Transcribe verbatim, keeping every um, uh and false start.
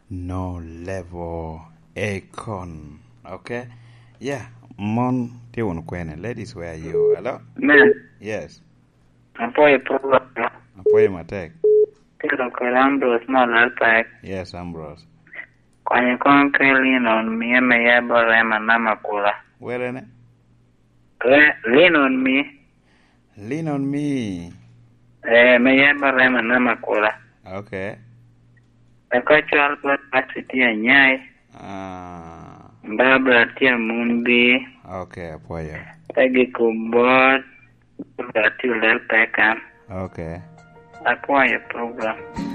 no level Akon. Okay? Yeah, Mon Tiwon Kwene. Ladies, where are you? Hello? Man. Yes. Apoyo program. Apoyo Matek. Tilo ko Ambrose Malapek. Yes, Ambrose. Kwenye konkre on me me yabore manama kula. Where in it? Lean on me. Lean on me. Eh, me yabore manama kula. Okay. Eko Albert City anyai. Ah. Barbara tia Mundi. Okay, Apoyo. Tagi kubot. Tia Lepeka. Okay. Apoyo program.